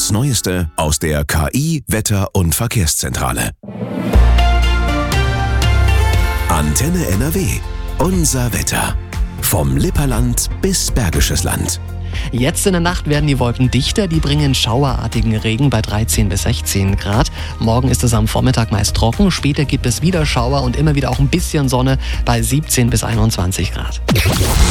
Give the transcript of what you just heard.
Das Neueste aus der KI Wetter- und Verkehrszentrale. Antenne NRW. Unser Wetter. Vom Lipperland bis Bergisches Land. Jetzt in der Nacht werden die Wolken dichter, die bringen schauerartigen Regen bei 13 bis 16 Grad. Morgen ist es am Vormittag meist trocken, später gibt es wieder Schauer und immer wieder auch ein bisschen Sonne bei 17 bis 21 Grad.